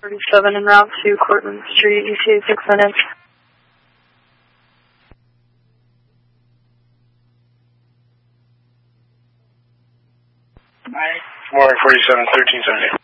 47 en route to Cortlandt Street, ETA 6 minutes. Morning, 47, 1370.